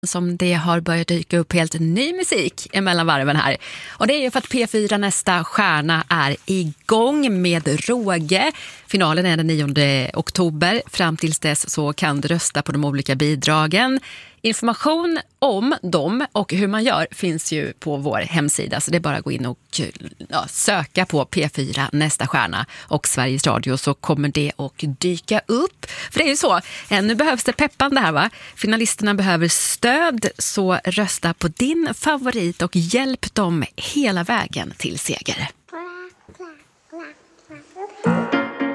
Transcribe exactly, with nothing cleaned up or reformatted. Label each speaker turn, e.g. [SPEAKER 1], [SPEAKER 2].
[SPEAKER 1] som det har börjat dyka upp helt ny musik emellan varven här. Och det är ju för att P fyra Nästa stjärna är igång med råge. Finalen är den nionde oktober. Fram tills dess så kan du rösta på de olika bidragen. Information om dem och hur man gör finns ju på vår hemsida. Så det är bara att gå in och ja, söka på P fyra Nästa stjärna och Sveriges Radio, så kommer det att dyka upp. För det är ju så, nu behövs det peppande här va? Finalisterna behöver stöd, så rösta på din favorit och hjälp dem hela vägen till seger.